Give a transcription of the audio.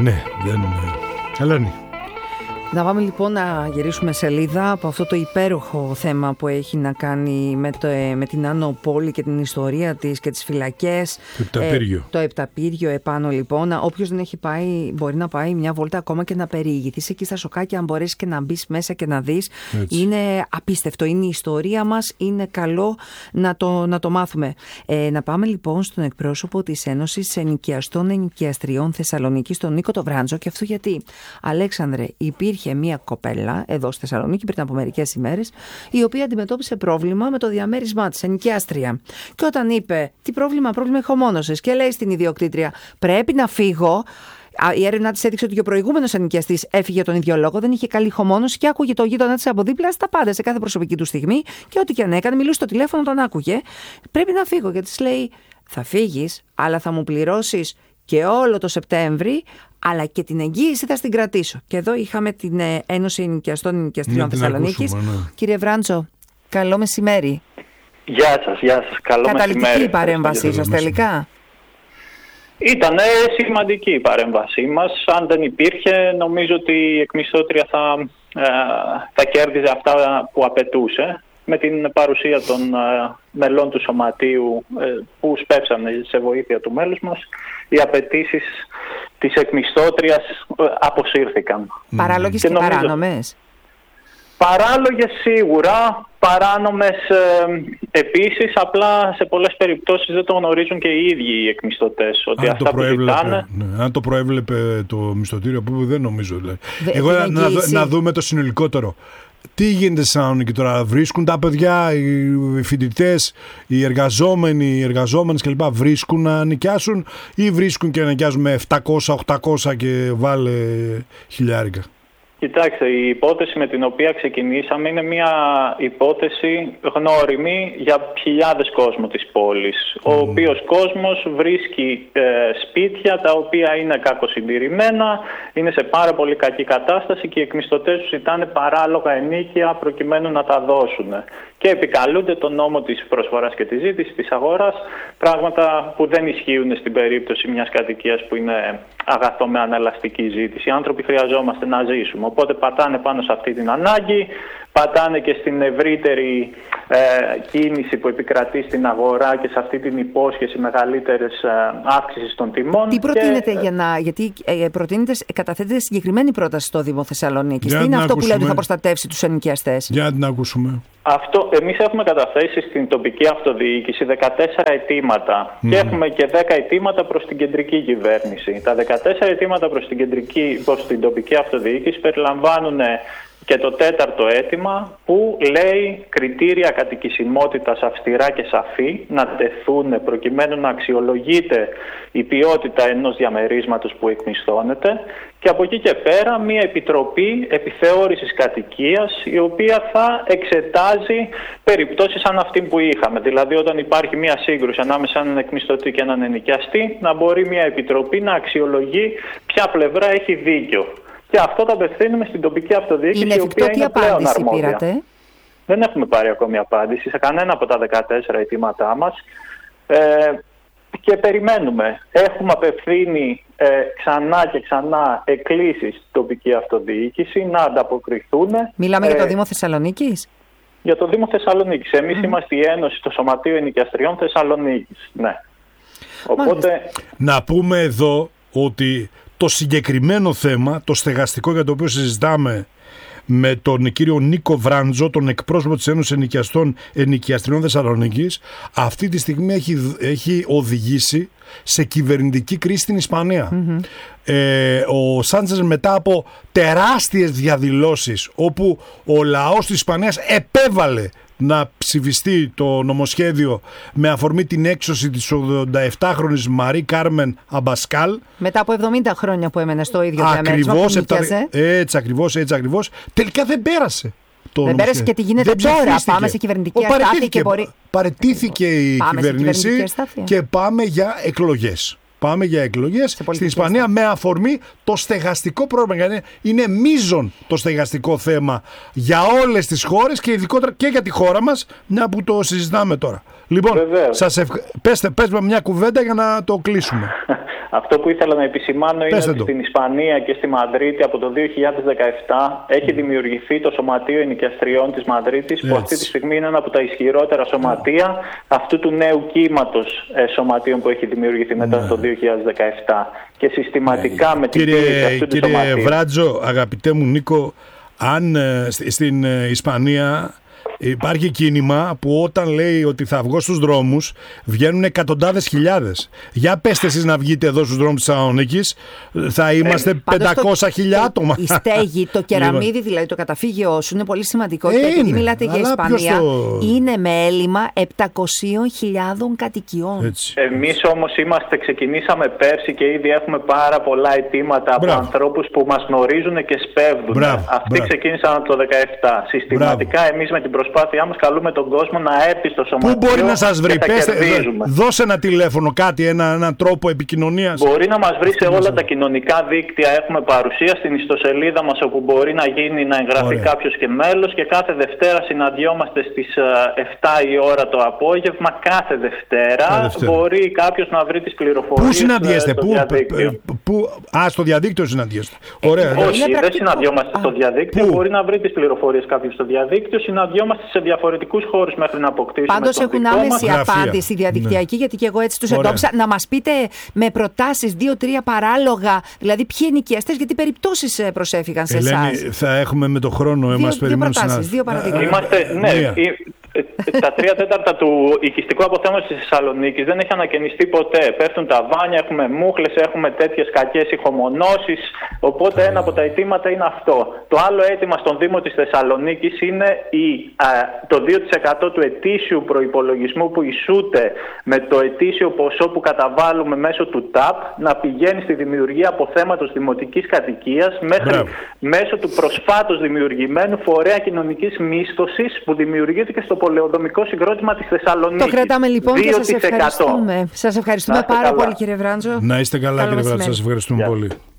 Ναι, δεν. Ελένη. Να πάμε λοιπόν να γυρίσουμε σελίδα από αυτό το υπέροχο θέμα που έχει να κάνει με την Άνω Πόλη και την ιστορία της και τις φυλακές. Το Επταπύργιο. Το Επταπύργιο επάνω λοιπόν. Όποιος δεν έχει πάει μπορεί να πάει μια βόλτα ακόμα και να περιηγηθείς εκεί στα σοκάκια, αν μπορέσεις και να μπεις μέσα και να δεις. Έτσι. Είναι απίστευτο, είναι η ιστορία μας, είναι καλό να το μάθουμε. Να πάμε λοιπόν στον εκπρόσωπο της Ένωσης Ενοικιαστών Ενοικιαστριών Θεσσαλονίκης, τον Νίκο το Βράντζο. Και αυτό γιατί, Αλέξανδρε, υπήρχε μια κοπέλα εδώ στη Θεσσαλονίκη πριν από μερικές ημέρες, η οποία αντιμετώπισε πρόβλημα με το διαμέρισμά της, ενοικιάστρια. Και όταν είπε τι πρόβλημα έχω μόνος, και λέει στην ιδιοκτήτρια πρέπει να φύγω. Η έρευνα της έδειξε ότι και ο προηγούμενος ενοικιαστής έφυγε τον ίδιο λόγο, δεν είχε καλή ηχομόνωση και άκουγε το γείτονα της από δίπλα στα πάντα, σε κάθε προσωπική του στιγμή, και ό,τι και αν έκανε, μιλούσε στο τηλέφωνο, τον άκουγε. Πρέπει να φύγω, γιατί της λέει θα φύγεις, αλλά θα μου πληρώσεις και όλο το Σεπτέμβρη, αλλά και την εγγύηση θα στην κρατήσω. Και εδώ είχαμε την Ένωση Ενοικιαστών Ενοικιαστριών Θεσσαλονίκης. Ναι. Κύριε Βράντζο, καλό μεσημέρι. Γεια σας, καλό μεσημέρι. Καταλυτική η παρέμβασή σας τελικά. Ήταν σημαντική η παρέμβασή μας. Αν δεν υπήρχε, νομίζω ότι η εκμισθώτρια θα κέρδιζε αυτά που απαιτούσε. Με την παρουσία των μελών του Σωματείου που σπεύσανε σε βοήθεια του μέλους μας, οι απαιτήσεις της εκμισθώτριας αποσύρθηκαν. Παράλογες και παράνομες. Παράλογες σίγουρα, παράνομες επίσης, απλά σε πολλές περιπτώσεις δεν το γνωρίζουν και οι ίδιοι οι εκμισθωτές. Ότι αυτά που ζητάνε... Αν το προέβλεπε το μισθωτήριο, που δεν νομίζω. Δηλαδή. Εγώ να δούμε το συνολικότερο. Τι γίνεται στη Θεσσαλονίκη τώρα, βρίσκουν τα παιδιά, οι φοιτητές, οι εργαζόμενες κλπ. Βρίσκουν να νοικιάσουν ή βρίσκουν και να νοικιάζουν με 700-800 και βάλε χιλιάρικα? Κοιτάξτε, η υπόθεση με την οποία ξεκινήσαμε είναι μια υπόθεση γνώριμη για χιλιάδες κόσμο της πόλης, ο οποίος κόσμος βρίσκει σπίτια τα οποία είναι κακοσυντηρημένα, είναι σε πάρα πολύ κακή κατάσταση και οι εκμισθωτές τους ζητάνε παράλογα ενίκια προκειμένου να τα δώσουν. Και επικαλούνται τον νόμο της προσφοράς και της ζήτησης, της αγοράς, πράγματα που δεν ισχύουν στην περίπτωση μιας κατοικίας που είναι αγαθό με ανελαστική ζήτηση. Οι άνθρωποι χρειαζόμαστε να ζήσουμε. Οπότε πατάνε πάνω σε αυτή την ανάγκη, πατάνε και στην ευρύτερη κίνηση που επικρατεί στην αγορά και σε αυτή την υπόσχεση μεγαλύτερης αύξησης των τιμών. Τι προτείνετε γιατί καταθέτετε συγκεκριμένη πρόταση στο Δήμο Θεσσαλονίκης? Τι είναι αυτό που λέει ότι θα προστατεύσει τους ενοικιαστές? Για να την ακούσουμε. Εμείς έχουμε καταθέσει στην τοπική αυτοδιοίκηση 14 αιτήματα και έχουμε και 10 αιτήματα προς την κεντρική κυβέρνηση. Τα 14 αιτήματα προς την τοπική αυτοδιοίκηση περιλαμβάνουν και το 4ο αίτημα που λέει κριτήρια κατοικησιμότητας αυστηρά και σαφή να τεθούν προκειμένου να αξιολογείται η ποιότητα ενός διαμερίσματος που εκμισθώνεται, και από εκεί και πέρα μια επιτροπή επιθεώρησης κατοικίας η οποία θα εξετάζει περιπτώσεις σαν αυτή που είχαμε. Δηλαδή όταν υπάρχει μια σύγκρουση ανάμεσα σε έναν εκμισθωτή και έναν ενοικιαστή, να μπορεί μια επιτροπή να αξιολογεί ποια πλευρά έχει δίκιο. Και αυτό το απευθύνουμε στην τοπική αυτοδιοίκηση, η οποία είναι πλέον αρμόδια. Πήρατε? Δεν έχουμε πάρει ακόμη απάντηση σε κανένα από τα 14 αιτήματά μας και περιμένουμε. Έχουμε απευθύνει ξανά και ξανά εκκλήσεις στην τοπική αυτοδιοίκηση να ανταποκριθούν. Μιλάμε για το Δήμο Θεσσαλονίκης? Για το Δήμο Θεσσαλονίκης. Εμείς είμαστε η Ένωση, το Σωματείο Ενοικιαστριών Θεσσαλονίκης. Ναι. Οπότε... Να πούμε εδώ ότι το συγκεκριμένο θέμα, το στεγαστικό για το οποίο συζητάμε με τον κύριο Νίκο Βράντζο, τον εκπρόσωπο της Ένωσης Ενοικιαστών Ενοικιαστριών Θεσσαλονίκης, αυτή τη στιγμή έχει οδηγήσει σε κυβερνητική κρίση στην Ισπανία. Ο Σάντσες, μετά από τεράστιες διαδηλώσεις όπου ο λαός της Ισπανίας επέβαλε να ψηφιστεί το νομοσχέδιο με αφορμή την έξωση της 87χρονης Μαρή Κάρμεν Αμπασκάλ. Μετά από 70 χρόνια που έμενε στο ίδιο διαμέρισμα που νίκιαζε. Έτσι ακριβώς. Τελικά δεν πέρασε. Δεν πέρασε και τι γίνεται τώρα? Πάμε σε κυβερνητική αστάθεια και μπορεί... Παραιτήθηκε η κυβέρνηση και πάμε για εκλογές. Πάμε για εκλογές στην Ισπανία με αφορμή το στεγαστικό πρόβλημα. Είναι μείζον το στεγαστικό θέμα για όλες τις χώρες και ειδικότερα και για τη χώρα μας, μια που το συζητάμε τώρα. Λοιπόν, πες με μια κουβέντα για να το κλείσουμε. Αυτό που ήθελα να επισημάνω είναι ότι στην Ισπανία και στη Μαδρίτη από το 2017 έχει δημιουργηθεί το Σωματείο Ενοικιαστριών της Μαδρίτης, που αυτή τη στιγμή είναι ένα από τα ισχυρότερα σωματεία αυτού του νέου κύματος σωματείων που έχει δημιουργηθεί μετά το 2017. Και συστηματικά με την πίεση αυτού του σωματείου. Κύριε Βράτζο, αγαπητέ μου Νίκο, αν στην Ισπανία υπάρχει κίνημα που όταν λέει ότι θα βγω στους δρόμους βγαίνουν εκατοντάδες χιλιάδες. Για πέστε εσείς να βγείτε εδώ στους δρόμους της Θεσσαλονίκης, θα είμαστε 500.000 άτομα. Η στέγη, το κεραμίδι, δηλαδή το καταφύγιό σου είναι πολύ σημαντικό. Και επειδή μιλάτε για Ισπανία, είναι με έλλειμμα 700.000 κατοικιών. Εμείς όμως ξεκινήσαμε πέρσι και ήδη έχουμε πάρα πολλά αιτήματα από ανθρώπους που μας γνωρίζουν και σπέβδουν. Αυτοί ξεκίνησαν από το 2017. Συστηματικά εμείς με την προσπάθειά μας καλούμε τον κόσμο να έρθει στο σωματείο. Πού μπορεί να σας βρει? Δώσε ένα τηλέφωνο, κάτι, έναν τρόπο επικοινωνίας. Μπορεί να μας βρει σε όλα τα κοινωνικά δίκτυα. Έχουμε παρουσία στην ιστοσελίδα μας, όπου μπορεί να εγγραφεί κάποιος και μέλος, και κάθε Δευτέρα συναντιόμαστε στις 7 η ώρα το απόγευμα. Κάθε Δευτέρα μπορεί κάποιος να βρει τις πληροφορίες. Πού συναντιέστε? Στο διαδίκτυο συναντιέστε. Ωραία. Όχι, δεν συναντιόμαστε στο διαδίκτυο. Μπορεί να βρει τις πληροφορίες κάποιος στο διαδίκτυο. Συναντιόμαστε σε διαφορετικούς χώρους μέχρι να αποκτήσουμε. Πάντως έχουν άμεση απάντηση διαδικτυακή, γιατί και εγώ έτσι τους εντόπισα. Να μας πείτε με προτάσεις 2-3 παράλογα, δηλαδή ποιοι ενοικιαστές, γιατί περιπτώσεις προσέφηγαν σε εσάς. Θα έχουμε με το χρόνο εμάς περιμένουμε. Δύο παραδείγματα. Τα 3/4 του οικιστικού αποθέματος της Θεσσαλονίκης δεν έχει ανακαινιστεί ποτέ. Πέφτουν τα βάνια, έχουμε μούχλες, έχουμε τέτοιες κακές ηχομονώσεις. Οπότε ένα από τα αιτήματα είναι αυτό. Το άλλο αίτημα στον Δήμο της Θεσσαλονίκης είναι το 2% του ετήσιου προϋπολογισμού που ισούται με το ετήσιο ποσό που καταβάλουμε μέσω του ΤΑΠ να πηγαίνει στη δημιουργία αποθέματος δημοτικής κατοικίας μέσω του προσφάτως δημιουργημένου φορέα κοινωνικής μίσθωσης που δημιουργήθηκε στο πολεοδομικό συγκρότημα της Θεσσαλονίκης. Το κρατάμε λοιπόν και σας ευχαριστούμε. Σας ευχαριστούμε πάρα πολύ, κύριε Βράντζο. Να είστε καλά, κύριε Βράντζο. Σας ευχαριστούμε πολύ.